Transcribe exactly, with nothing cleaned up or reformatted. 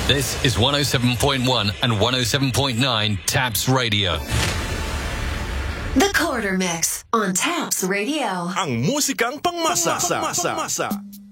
This is one oh seven point one and one oh seven point nine Taps Radio. The Quarter Mix on Taps Radio. Ang musikang pangmasa. Pangmasa.